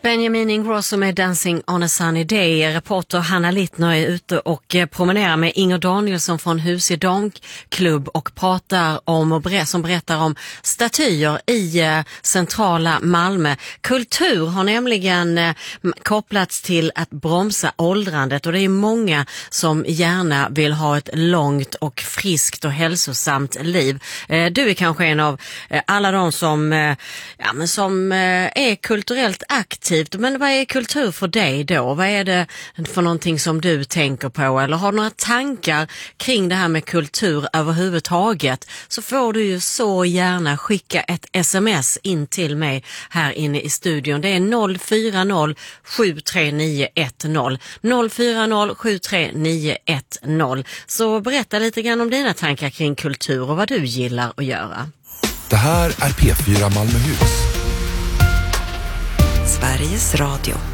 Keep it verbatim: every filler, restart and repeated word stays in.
Benjamin Ingrosso med Dancing on a Sunny Day. Reporter Hanna Littner är ute och promenerar med Inger Danielsson från Husie Damklubb och pratar om och ber- som berättar om statyer i eh, centrala Malmö. Kultur har nämligen eh, kopplats till att bromsa åldrandet, och det är många som gärna vill ha ett långt och friskt och hälsosamt liv. Eh, du är kanske en av eh, alla de som, eh, ja, men som eh, är kulturellt aktiv. Men vad är kultur för dig då? Vad är det för någonting som du tänker på? Eller har några tankar kring det här med kultur överhuvudtaget? Så får du ju så gärna skicka ett sms in till mig här inne i studion. Det är noll fyra noll sju tre nio ett noll. noll fyra noll sju tre nio ett noll. Så berätta lite grann om dina tankar kring kultur och vad du gillar att göra. Det här är P fyra Malmöhus. Sveriges Radio.